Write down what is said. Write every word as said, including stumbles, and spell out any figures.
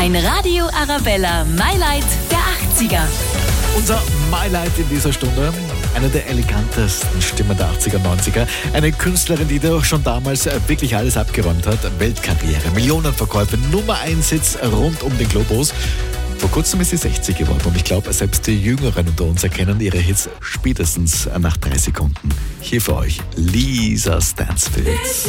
Ein Radio Arabella My-Light der achtziger. Unser My-Light in dieser Stunde, eine der elegantesten Stimmen der achtziger, neunziger. Eine Künstlerin, die doch schon damals wirklich alles abgeräumt hat. Weltkarriere, Millionenverkäufe, Nummer eins Hits rund um den Globus. Vor kurzem ist sie sechzig geworden und ich glaube, selbst die Jüngeren unter uns erkennen ihre Hits spätestens nach drei Sekunden. Hier für euch Lisa Stansfield.